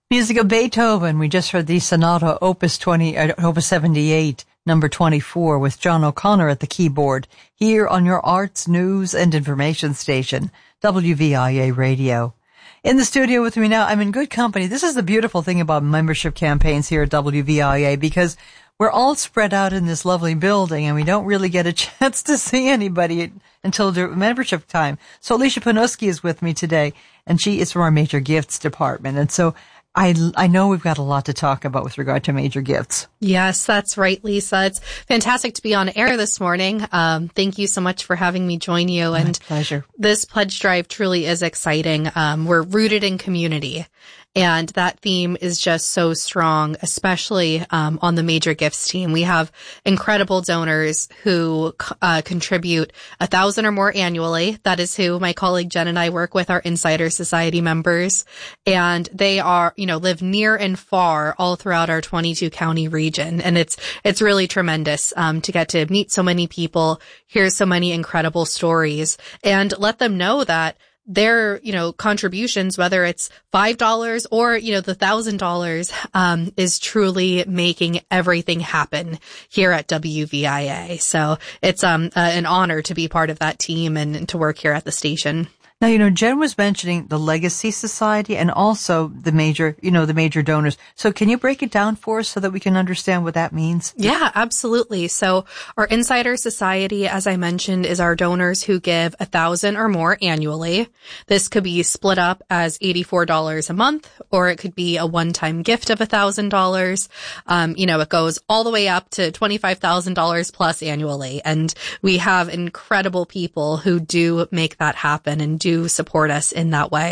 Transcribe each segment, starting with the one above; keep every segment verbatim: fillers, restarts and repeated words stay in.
Music of Beethoven. We just heard the Sonata Opus twenty, uh, Opus seventy-eight, number twenty-four, with John O'Connor at the keyboard, here on your arts, news, and information station, W V I A Radio. In the studio with me now, I'm in good company. This is the beautiful thing about membership campaigns here at W V I A, because we're all spread out in this lovely building, and we don't really get a chance to see anybody until the membership time. So Alicia Panuski is with me today, and she is from our Major Gifts department. And so I, I know we've got a lot to talk about with regard to major gifts. Yes, that's right, Lisa. It's fantastic to be on air this morning. Um, thank you so much for having me join you. My and pleasure. This pledge drive truly is exciting. Um, we're rooted in community. And that theme is just so strong, especially um, on the Major Gifts team. We have incredible donors who uh, contribute a thousand or more annually. That is who my colleague Jen and I work with, our Insider Society members. And they are, you know, live near and far all throughout our twenty-two county region. And it's, it's really tremendous um, to get to meet so many people, hear so many incredible stories, and let them know that their, you know, contributions, whether it's five dollars or, you know, the one thousand dollars, um, is truly making everything happen here at W V I A. So it's, um, uh, an honor to be part of that team and, and to work here at the station. Now, you know, Jen was mentioning the Legacy Society and also the major, you know, the major donors. So can you break it down for us so that we can understand what that means? Yeah, absolutely. So our Insider Society, as I mentioned, is our donors who give a thousand or more annually. This could be split up as eighty-four dollars a month, or it could be a one-time gift of a thousand dollars. Um, you know, it goes all the way up to twenty-five thousand dollars plus annually. And we have incredible people who do make that happen and do support us in that way.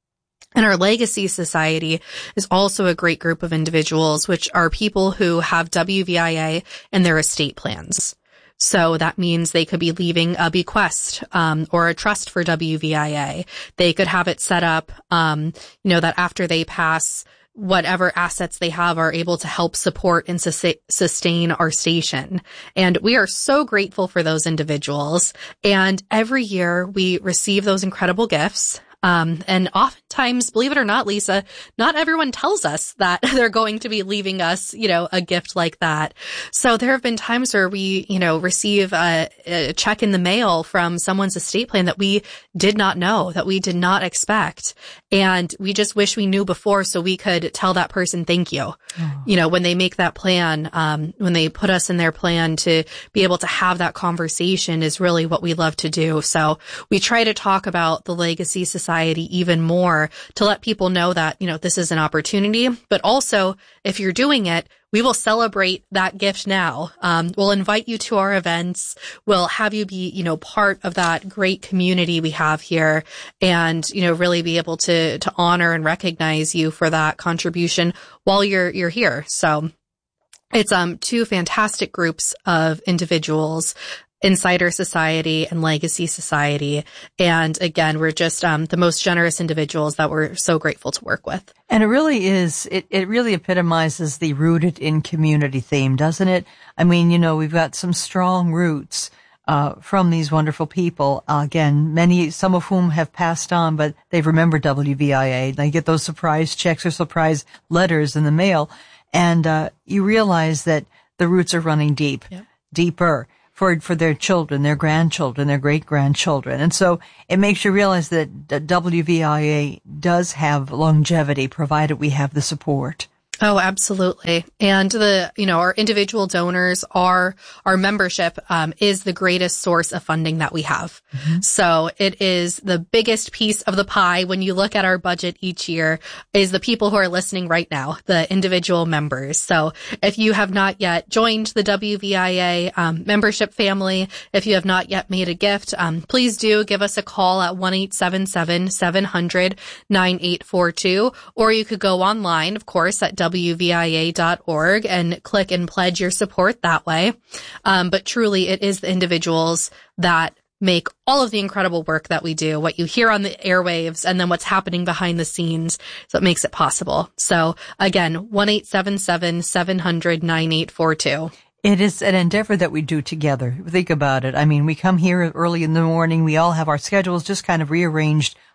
And our Legacy Society is also a great group of individuals, which are people who have W V I A in their estate plans. So that means they could be leaving a bequest, um, or a trust for W V I A. They could have it set up, um, you know, that after they pass, whatever assets they have are able to help support and sus- sustain our station. And we are so grateful for those individuals. And every year we receive those incredible gifts. Um, and oftentimes, believe it or not, Lisa, not everyone tells us that they're going to be leaving us, you know, a gift like that. So there have been times where we, you know, receive a, a check in the mail from someone's estate plan that we did not know, that we did not expect. And we just wish we knew before so we could tell that person thank you. Oh. You know, when they make that plan, um, when they put us in their plan, to be able to have that conversation is really what we love to do. So we try to talk about the Legacy Society even more to let people know that, you know, this is an opportunity, but also if you're doing it, we will celebrate that gift now. Um, we'll invite you to our events. We'll have you be, you know, part of that great community we have here, and, you know, really be able to, to honor and recognize you for that contribution while you're, you're here. So it's, um, two fantastic groups of individuals, Insider Society and Legacy Society. And again, we're just um, the most generous individuals that we're so grateful to work with. And it really is, it, it really epitomizes the rooted in community theme, doesn't it? I mean, you know, we've got some strong roots uh from these wonderful people. Uh, again, many, some of whom have passed on, but they've remembered W V I A. They get those surprise checks or surprise letters in the mail. And uh you realize that the roots are running deep, yep. deeper. For, for their children, their grandchildren, their great-grandchildren. And so it makes you realize that W V I A does have longevity, provided we have the support. Oh, absolutely. And the, you know, our individual donors, our, our membership, um, is the greatest source of funding that we have. Mm-hmm. So it is the biggest piece of the pie when you look at our budget each year, is the people who are listening right now, the individual members. So if you have not yet joined the W V I A, um, membership family, if you have not yet made a gift, um, please do give us a call at one eight seven seven, seven hundred, nine eight four two, or you could go online, of course, at W V I A dot org and click and pledge your support that way. Um, but truly, it is the individuals that make all of the incredible work that we do, what you hear on the airwaves, and then what's happening behind the scenes, so it makes it possible. So again, one eight seven seven, seven hundred, nine eight four two. It is an endeavor that we do together. Think about it. I mean, we come here early in the morning. We all have our schedules just kind of rearranged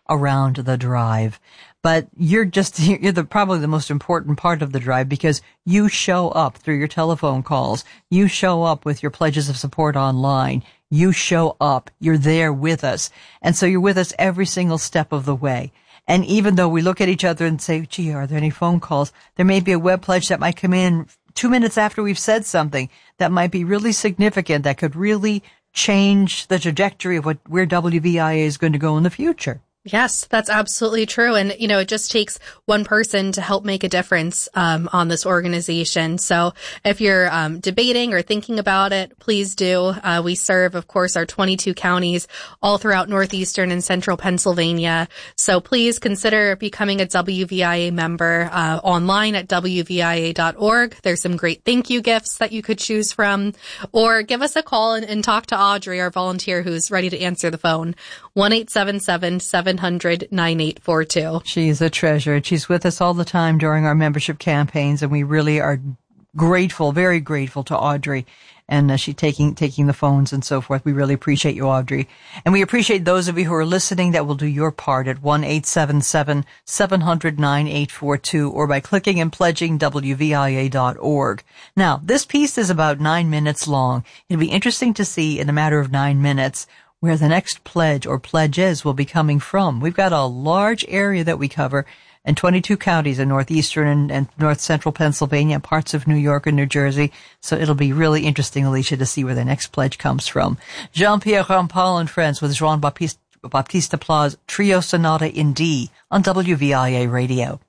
around the drive. But you're just, you're the, probably the most important part of the drive because you show up through your telephone calls. You show up with your pledges of support online. You show up. You're there with us. And so you're with us every single step of the way. And even though we look at each other and say, gee, are there any phone calls? There may be a web pledge that might come in two minutes after we've said something that might be really significant, that could really change the trajectory of what where W V I A is going to go in the future. Yes, that's absolutely true. And, you know, it just takes one person to help make a difference um, on this organization. So if you're um, debating or thinking about it, please do. Uh, we serve, of course, our twenty-two counties all throughout northeastern and central Pennsylvania. So please consider becoming a W V I A member uh, online at W V I A dot org. There's some great thank you gifts that you could choose from. Or give us a call and, and talk to Audrey, our volunteer, who's ready to answer the phone. one eight seven seven, seven hundred, nine eight four two. She's a treasure. She's with us all the time during our membership campaigns, and we really are grateful, very grateful to Audrey. And uh, she taking taking the phones and so forth. We really appreciate you, Audrey. And we appreciate those of you who are listening that will do your part at one eight seven seven, seven hundred, nine eight four two or by clicking and pledging W V I A dot org. Now, this piece is about nine minutes long. It'll be interesting to see in a matter of nine minutes where the next pledge or pledges will be coming from. We've got a large area that we cover and twenty-two counties in northeastern and, and north central Pennsylvania, parts of New York and New Jersey. So it'll be really interesting, Alicia, to see where the next pledge comes from. Jean-Pierre Rampal and friends with Jean Baptiste, Baptiste Pla's Trio Sonata in D on W V I A Radio.